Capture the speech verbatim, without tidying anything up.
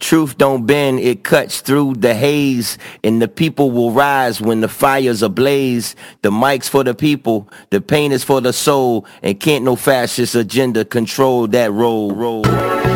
truth don't bend, it cuts through the haze, and the people will rise when the fires ablaze. The mic's for the people, the pain is for the soul, and can't no fascist agenda control that role.